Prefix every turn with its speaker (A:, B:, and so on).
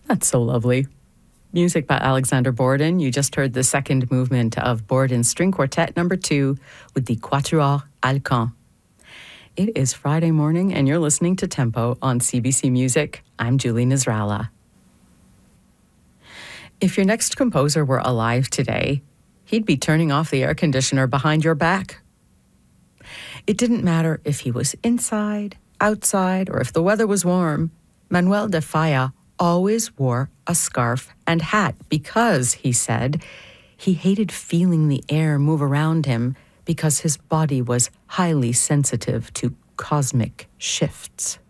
A: That's so lovely. Music by Alexander Borden. You just heard the second movement of Borden's String Quartet No. 2 with the Quatuor Alcan. It is Friday morning and you're listening to Tempo on CBC Music. I'm Julie Nasrallah. If your next composer were alive today, he'd be turning off the air conditioner behind your back. It didn't matter if he was inside, outside, or if the weather was warm. Manuel de Falla always wore a scarf and hat because, he said, he hated feeling the air move around him because his body was highly sensitive to cosmic shifts.